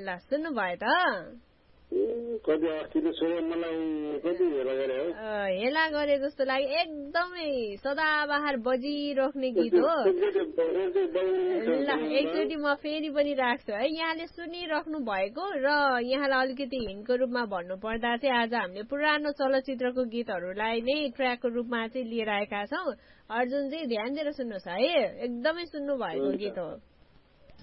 ल सुन्नु भयो त कति अस्ति त सोह्र मलाई कति हेला गरे हो हेला गरे जस्तो लाग्यो एकदमै सदाबहार बजिराख्ने गीत हो ल एकचोटि म फेरि पनि राख्छु है यहाँले सुनिराख्नु भएको र यहाँलाई अलिकति हिन्टको रूपमा भन्नु पर्दा चाहिँ आज हामीले पुरानो चलचित्रको गीतहरूलाई नै ट्र्याकको रूपमा चाहिँ लिएर आएका छौँ अर्जुन चाहिँ ध्यान दिएर सुन्नुहोस् है एकदमै सुन्नु भएको गीत हो